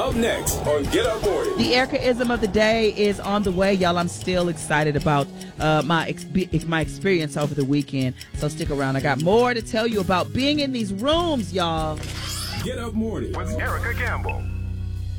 Out next on Get Up Morning. The Erica-ism of the day is on the way, y'all. I'm still excited about my experience over the weekend, so stick around. I got more to tell you about being in these rooms, y'all. Get Up Morning with Erica Campbell.